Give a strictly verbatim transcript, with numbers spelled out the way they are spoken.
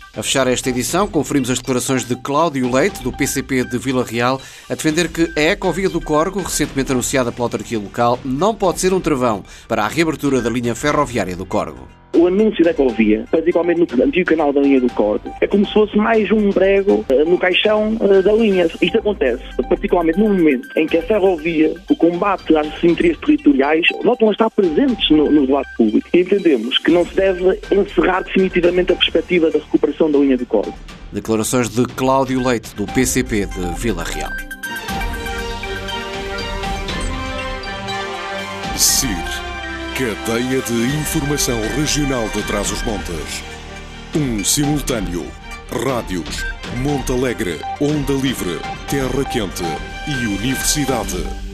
A fechar esta edição, conferimos as declarações de Cláudio Leite, do P C P de Vila Real, a defender que a Ecovia do Corgo, recentemente anunciada pela autarquia local, não pode ser um travão para a reabertura da linha ferroviária do Corgo. O anúncio da Ecovia, principalmente no antigo canal da linha do Corgo, é como se fosse mais um prego no caixão da linha. Isto acontece particularmente no momento em que a ferrovia, o combate às assimetrias territoriais, voltam a estar presentes no, no debate público. E entendemos que não se deve encerrar definitivamente a perspectiva da recuperação da linha do Corgo. Declarações de Cláudio Leite, do P C P de Vila Real. S I R, Cadeia de Informação Regional de Trás-os-Montes. Um simultâneo. Rádios Monte Alegre, Onda Livre, Terra Quente e Universidade.